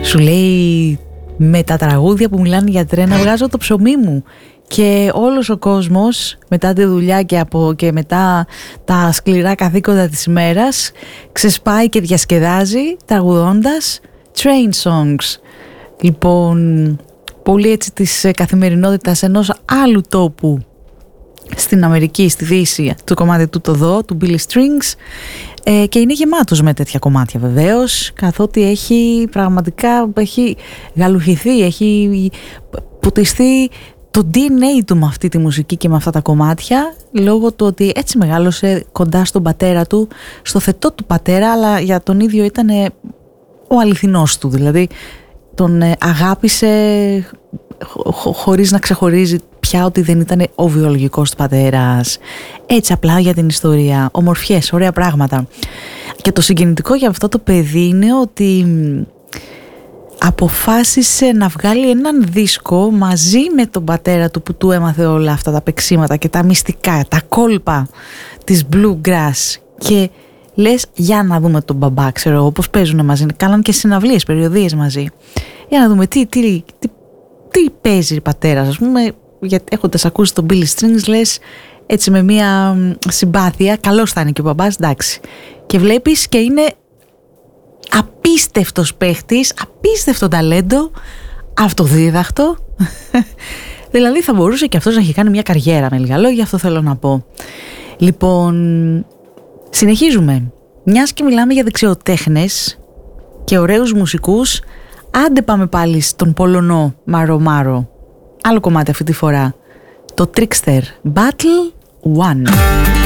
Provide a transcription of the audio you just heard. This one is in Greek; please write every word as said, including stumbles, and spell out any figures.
Σου λέει, με τα τραγούδια που μιλάνε για τρένα βγάζω το ψωμί μου. Και όλος ο κόσμος μετά τη δουλειά και, από, και μετά τα σκληρά καθήκοντα της ημέρας ξεσπάει και διασκεδάζει τραγουδώντας train songs. Λοιπόν, πολύ έτσι της καθημερινότητας ενός άλλου τόπου στην Αμερική, στη Δύση, το κομμάτι του το δω, του Billy Strings, ε, και είναι γεμάτος με τέτοια κομμάτια βεβαίως, καθότι έχει πραγματικά έχει γαλουχηθεί, έχει ποτιστεί το ντι εν έι του με αυτή τη μουσική και με αυτά τα κομμάτια, λόγω του ότι έτσι μεγάλωσε κοντά στον πατέρα του, στο θετό του πατέρα, αλλά για τον ίδιο ήταν ο αληθινός του, δηλαδή τον αγάπησε χω, χωρίς να ξεχωρίζει πια ότι δεν ήταν ο βιολογικός του πατέρας. Έτσι απλά για την ιστορία, ομορφιές, ωραία πράγματα. Και το συγκινητικό για αυτό το παιδί είναι ότι αποφάσισε να βγάλει έναν δίσκο μαζί με τον πατέρα του που του έμαθε όλα αυτά τα παίξίματα και τα μυστικά, τα κόλπα της bluegrass, και λες για να δούμε τον μπαμπά, ξέρω εγώ πώς παίζουν μαζί, κάναν και συναυλίες, περιοδίες μαζί, για να δούμε τι, τι, τι, τι παίζει η πατέρας, ας πούμε, γιατί έχοντας ακούσει τον Billy Strings λες έτσι με μια συμπάθεια, καλός θα είναι και ο μπαμπάς, εντάξει, και βλέπεις και είναι απίστευτος παίχτης, απίστευτο ταλέντο, αυτοδίδακτο. Δηλαδή θα μπορούσε και αυτός να έχει κάνει μια καριέρα, με λίγα λόγια, αυτό θέλω να πω. Λοιπόν, συνεχίζουμε. Μιας και μιλάμε για δεξιοτέχνες και ωραίους μουσικούς, άντε πάμε πάλι στον Πολωνό Μάρο Μάρο. Άλλο κομμάτι αυτή τη φορά, το Trickster Battle One.